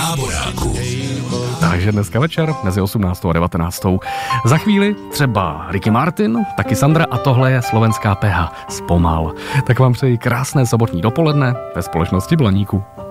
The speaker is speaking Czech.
Táboráku. Takže dneska večer mezi 18. a 19. Za chvíli třeba Ricky Martin, taky Sandra a tohle je slovenská PH Zpomal. Tak vám přeji krásné sobotní dopoledne ve společnosti Blaníku.